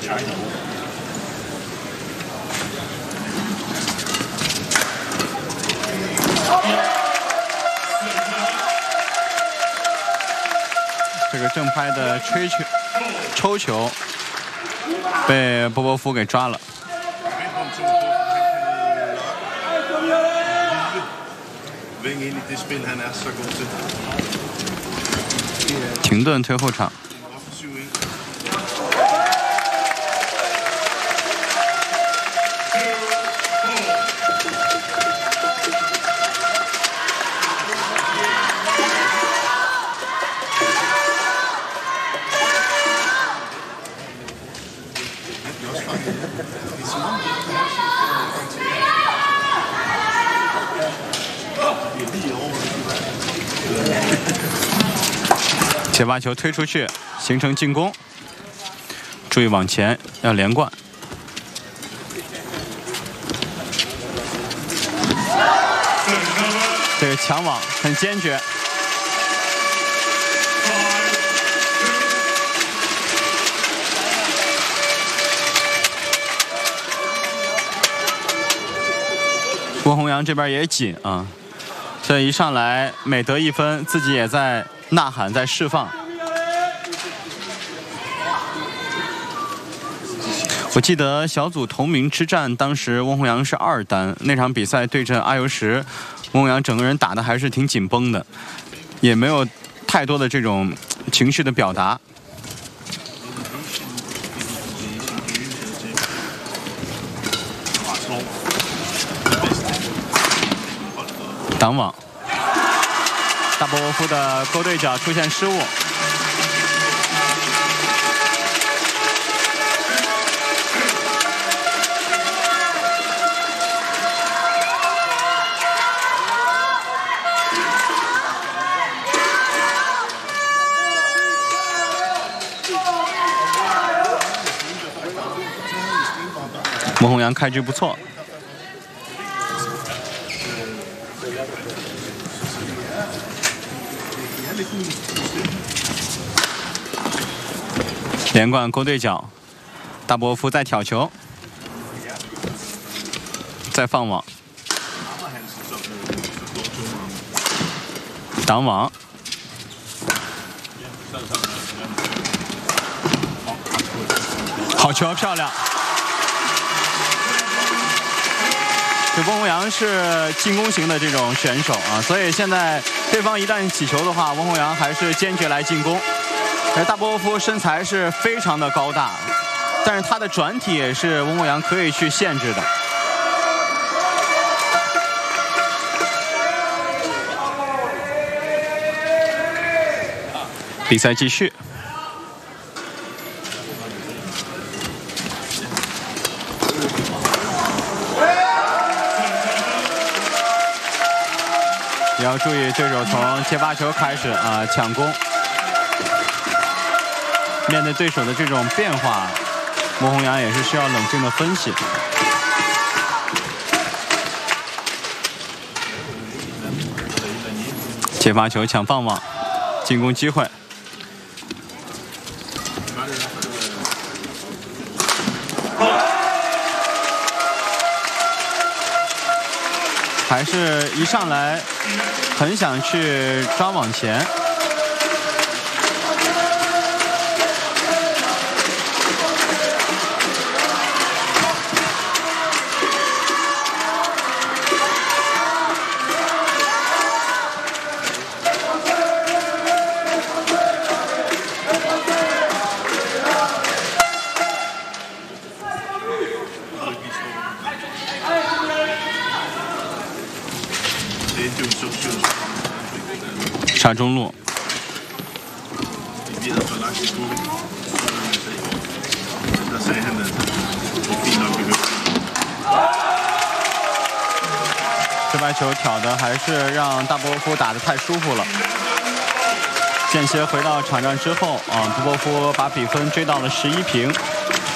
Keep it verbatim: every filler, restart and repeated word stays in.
这个正拍的吹球、抽球被波波夫给抓了。停顿退后场。接发球推出去，形成进攻。注意往前，要连贯。这个抢网很坚决。郭宏阳这边也紧啊，这一上来每得一分，自己也在呐喊，在释放。我记得小组同名之战，当时翁宏阳是二单，那场比赛对阵阿尤什，翁宏阳整个人打的还是挺紧绷的，也没有太多的这种情绪的表达。挡网，大波波夫的勾对角出现失误。翁宏阳开局不错。连贯勾对角，大波夫在挑球，再放网，挡网，好球，漂亮！这翁宏阳是进攻型的这种选手啊，所以现在对方一旦起球的话，翁宏阳还是坚决来进攻。而大波夫身材是非常的高大，但是他的转体也是翁宏阳可以去限制的。比赛继续。也要注意对手从接发球开始啊、呃、抢攻。面对对手的这种变化，翁宏阳也是需要冷静的分析。接发球抢放网，进攻机会。还是一上来很想去抓网前。插中路，这白球挑的还是让大波夫打得太舒服了。间歇回到场上之后啊，波波夫把比分追到了十一平。